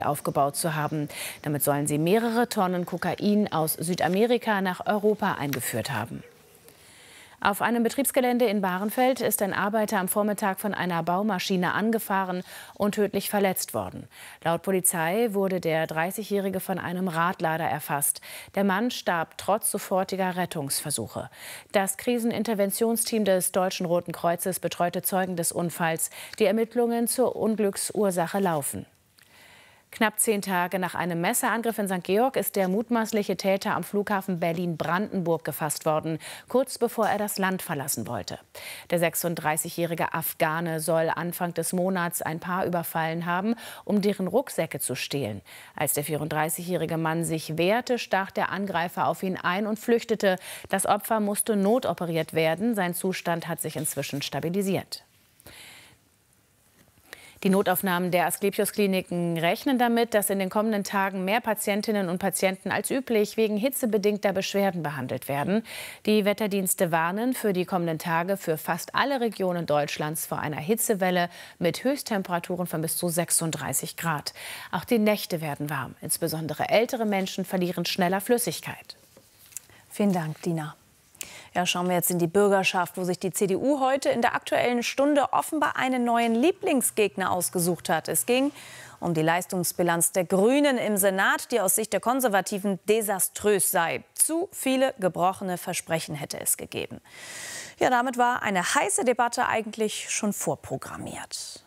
aufgebaut zu haben. Damit sollen sie mehrere Tonnen Kokain aus Südamerika nach Europa eingeführt haben. Auf einem Betriebsgelände in Bahrenfeld ist ein Arbeiter am Vormittag von einer Baumaschine angefahren und tödlich verletzt worden. Laut Polizei wurde der 30-Jährige von einem Radlader erfasst. Der Mann starb trotz sofortiger Rettungsversuche. Das Kriseninterventionsteam des Deutschen Roten Kreuzes betreute Zeugen des Unfalls. Die Ermittlungen zur Unglücksursache laufen. Knapp 10 Tage nach einem Messerangriff in St. Georg ist der mutmaßliche Täter am Flughafen Berlin-Brandenburg gefasst worden, kurz bevor er das Land verlassen wollte. Der 36-jährige Afghane soll Anfang des Monats ein Paar überfallen haben, um deren Rucksäcke zu stehlen. Als der 34-jährige Mann sich wehrte, stach der Angreifer auf ihn ein und flüchtete. Das Opfer musste notoperiert werden. Sein Zustand hat sich inzwischen stabilisiert. Die Notaufnahmen der Asklepios-Kliniken rechnen damit, dass in den kommenden Tagen mehr Patientinnen und Patienten als üblich wegen hitzebedingter Beschwerden behandelt werden. Die Wetterdienste warnen für die kommenden Tage für fast alle Regionen Deutschlands vor einer Hitzewelle mit Höchsttemperaturen von bis zu 36 Grad. Auch die Nächte werden warm. Insbesondere ältere Menschen verlieren schneller Flüssigkeit. Vielen Dank, Dina. Ja, schauen wir jetzt in die Bürgerschaft, wo sich die CDU heute in der Aktuellen Stunde offenbar einen neuen Lieblingsgegner ausgesucht hat. Es ging um die Leistungsbilanz der Grünen im Senat, die aus Sicht der Konservativen desaströs sei. Zu viele gebrochene Versprechen hätte es gegeben. Ja, damit war eine heiße Debatte eigentlich schon vorprogrammiert.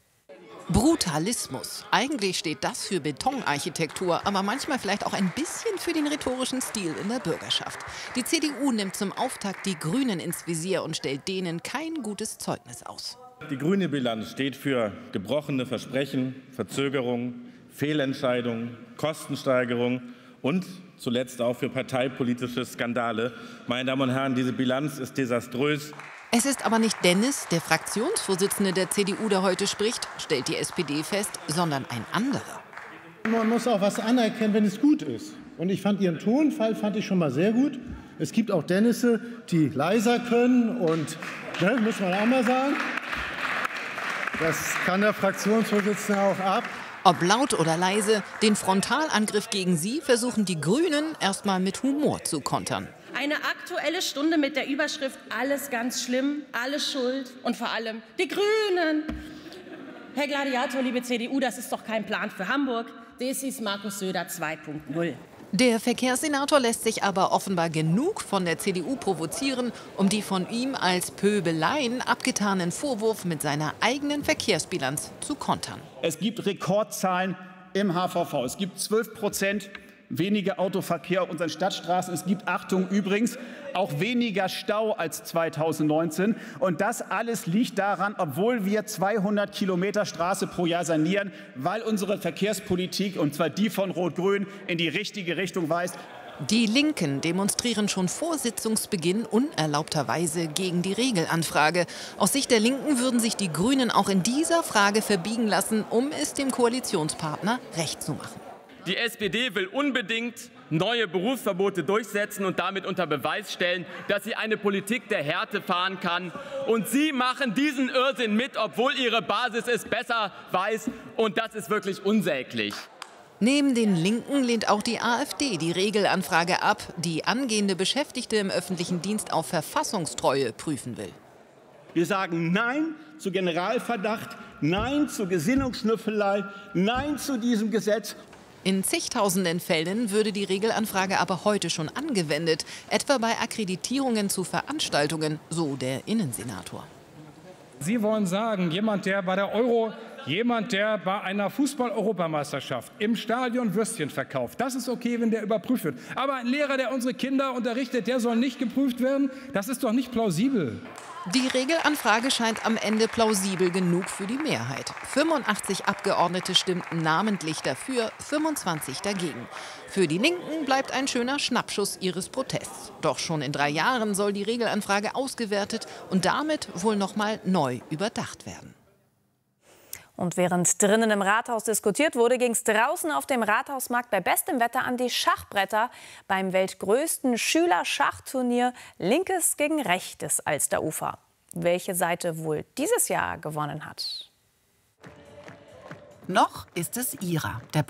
Brutalismus. Eigentlich steht das für Betonarchitektur, aber manchmal vielleicht auch ein bisschen für den rhetorischen Stil in der Bürgerschaft. Die CDU nimmt zum Auftakt die Grünen ins Visier und stellt denen kein gutes Zeugnis aus. Die grüne Bilanz steht für gebrochene Versprechen, Verzögerungen, Fehlentscheidungen, Kostensteigerungen und zuletzt auch für parteipolitische Skandale. Meine Damen und Herren, diese Bilanz ist desaströs. Es ist aber nicht Dennis, der Fraktionsvorsitzende der CDU, der heute spricht, stellt die SPD fest, sondern ein anderer. Man muss auch was anerkennen, wenn es gut ist. Und ich fand Ihren Tonfall schon mal sehr gut. Es gibt auch Dennisse, die leiser können und, muss man auch mal sagen, das kann der Fraktionsvorsitzende auch ab. Ob laut oder leise, den Frontalangriff gegen sie versuchen die Grünen erst mal mit Humor zu kontern. Eine Aktuelle Stunde mit der Überschrift Alles ganz schlimm, alles schuld und vor allem die Grünen. Herr Gladiator, liebe CDU, das ist doch kein Plan für Hamburg. Das ist Markus Söder 2.0. Der Verkehrssenator lässt sich aber offenbar genug von der CDU provozieren, um die von ihm als Pöbeleien abgetanen Vorwurf mit seiner eigenen Verkehrsbilanz zu kontern. Es gibt Rekordzahlen im HVV. Es gibt 12% weniger Autoverkehr auf unseren Stadtstraßen. Es gibt, Achtung, übrigens auch weniger Stau als 2019. Und das alles liegt daran, obwohl wir 200 Kilometer Straße pro Jahr sanieren, weil unsere Verkehrspolitik, und zwar die von Rot-Grün, in die richtige Richtung weist. Die Linken demonstrieren schon vor Sitzungsbeginn unerlaubterweise gegen die Regelanfrage. Aus Sicht der Linken würden sich die Grünen auch in dieser Frage verbiegen lassen, um es dem Koalitionspartner recht zu machen. Die SPD will unbedingt neue Berufsverbote durchsetzen und damit unter Beweis stellen, dass sie eine Politik der Härte fahren kann. Und Sie machen diesen Irrsinn mit, obwohl Ihre Basis es besser weiß. Und das ist wirklich unsäglich. Neben den Linken lehnt auch die AfD die Regelanfrage ab, die angehende Beschäftigte im öffentlichen Dienst auf Verfassungstreue prüfen will. Wir sagen Nein zu Generalverdacht, Nein zu Gesinnungsschnüffelei, Nein zu diesem Gesetz. In zigtausenden Fällen würde die Regelanfrage aber heute schon angewendet, etwa bei Akkreditierungen zu Veranstaltungen, so der Innensenator. Sie wollen sagen, jemand, der bei einer Fußball-Europameisterschaft im Stadion Würstchen verkauft, das ist okay, wenn der überprüft wird. Aber ein Lehrer, der unsere Kinder unterrichtet, der soll nicht geprüft werden? Das ist doch nicht plausibel. Die Regelanfrage scheint am Ende plausibel genug für die Mehrheit. 85 Abgeordnete stimmten namentlich dafür, 25 dagegen. Für die Linken bleibt ein schöner Schnappschuss ihres Protests. Doch schon in 3 Jahren soll die Regelanfrage ausgewertet und damit wohl noch mal neu überdacht werden. Und während drinnen im Rathaus diskutiert wurde, ging es draußen auf dem Rathausmarkt bei bestem Wetter an die Schachbretter beim weltgrößten Schülerschachturnier Linkes gegen Rechtes Alsterufer. Welche Seite wohl dieses Jahr gewonnen hat? Noch ist es ihrer. Der